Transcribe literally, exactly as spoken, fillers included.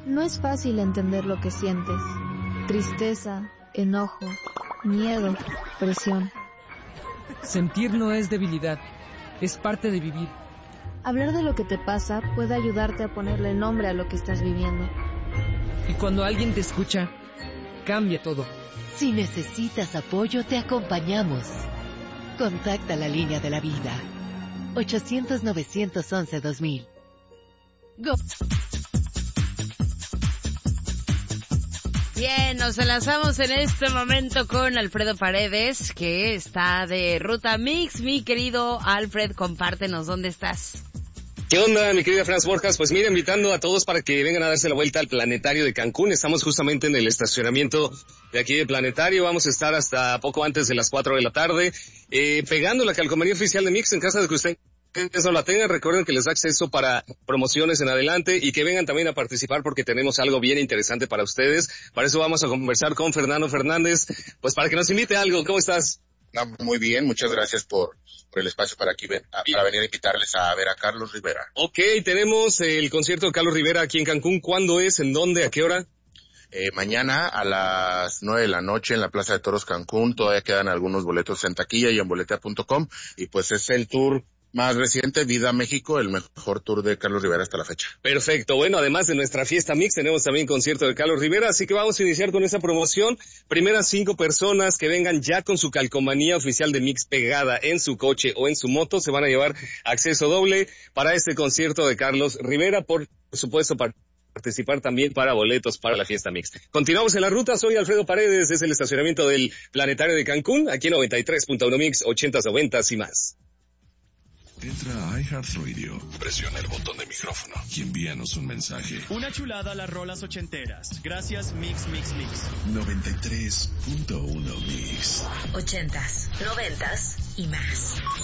No es fácil entender lo que sientes. Tristeza, enojo, miedo, presión. Sentir no es debilidad, es parte de vivir. Hablar de lo que te pasa puede ayudarte a ponerle nombre a lo que estás viviendo. Y cuando alguien te escucha, cambia todo. Si necesitas apoyo, te acompañamos. Contacta la línea de la vida. ochocientos, novecientos once, dos mil. Go. Bien, nos enlazamos en este momento con Alfredo Paredes, que está de Ruta Mix. Mi querido Alfred, compártenos, ¿dónde estás? ¿Qué onda, mi querida Franz Borjas? Pues mira, invitando a todos para que vengan a darse la vuelta al Planetario de Cancún. Estamos justamente en el estacionamiento de aquí del Planetario. Vamos a estar hasta poco antes de las cuatro de la tarde, eh, pegando la calcomanía oficial de Mix en caso de que usted no la tengan. Recuerden que les da acceso para promociones en adelante y que vengan también a participar porque tenemos algo bien interesante para ustedes. Para eso vamos a conversar con Fernando Fernández, pues para que nos invite a algo. ¿Cómo estás? No, muy bien, muchas gracias por, por el espacio para aquí ven, a, para venir a invitarles a ver a Carlos Rivera. Ok, tenemos el concierto de Carlos Rivera aquí en Cancún. ¿Cuándo es? ¿En dónde? ¿A qué hora? Eh, mañana a las nueve de la noche en la Plaza de Toros Cancún. Todavía quedan algunos boletos en taquilla y en boletea punto com. Y pues es el tour más reciente, Vida México, el mejor tour de Carlos Rivera hasta la fecha. Perfecto. Bueno, además de nuestra fiesta Mix, tenemos también concierto de Carlos Rivera, así que vamos a iniciar con esa promoción. Primeras cinco personas que vengan ya con su calcomanía oficial de Mix pegada en su coche o en su moto se van a llevar acceso doble para este concierto de Carlos Rivera, por supuesto, para participar también para boletos para la fiesta Mix. Continuamos en la ruta, soy Alfredo Paredes, desde el estacionamiento del Planetario de Cancún, aquí en noventa y tres punto uno Mix, ochentas, noventas y más. Entra a iHeartRadio, presiona el botón de micrófono y envíanos un mensaje. Una chulada a las rolas ochenteras. Gracias, Mix, Mix, Mix. noventa y tres punto uno Mix. Ochentas, noventas y más.